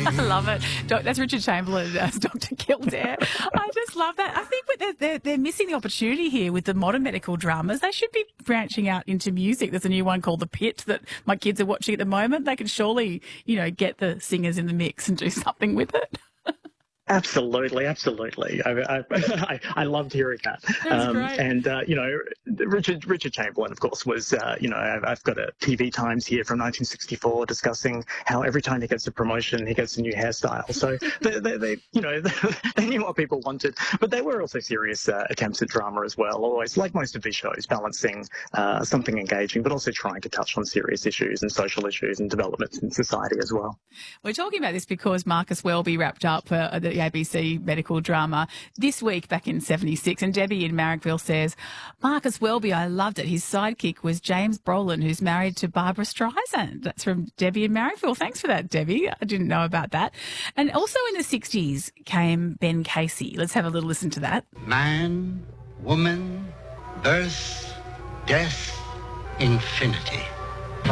I love it. That's Richard Chamberlain as Dr. Kildare. I just love that. I think they're missing the opportunity here with the modern medical dramas. They should be branching out into music. There's a new one called The Pit that my kids are watching at the moment. They could surely, get the singers in the mix and do something with it. Absolutely, absolutely. I loved hearing that. That's great. And Richard Chamberlain, of course, was I've got a TV Times here from 1964 discussing how every time he gets a promotion, he gets a new hairstyle. So they knew what people wanted, but they were also serious attempts at drama as well. Always, like most of these shows, balancing something engaging, but also trying to touch on serious issues and social issues and developments in society as well. We're talking about this because Marcus Welby wrapped up the ABC medical drama this week back in 76. And Debbie in Marrickville says, Marcus Welby, I loved it. His sidekick was James Brolin, who's married to Barbara Streisand. That's from Debbie in Marrickville. Thanks for that, Debbie. I didn't know about that. And also in the 60s came Ben Casey. Let's have a little listen to that. Man, woman, birth, death, infinity.